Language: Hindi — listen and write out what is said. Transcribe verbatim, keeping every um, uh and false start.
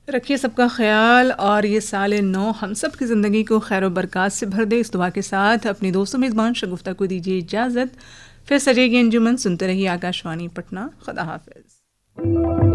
रखिए सबका ख्याल और ये साल नौ हम सब की ज़िंदगी को खैर बरक़ात से भर दे। इस दुआ के साथ अपनी दोस्तों मेज़बान शगुफ्ता को दीजिए इजाज़त। फिर सजेगी अंजुमन, सुनते रहिए आकाशवाणी पटना। खुदा हाफिज़।